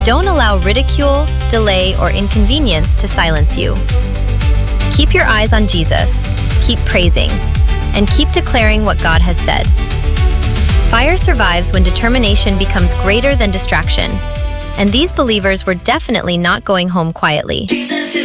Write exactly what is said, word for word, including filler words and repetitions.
Don't allow ridicule, delay, or inconvenience to silence you. Keep your eyes on Jesus, keep praising, and keep declaring what God has said. Fire survives when determination becomes greater than distraction, and these believers were definitely not going home quietly.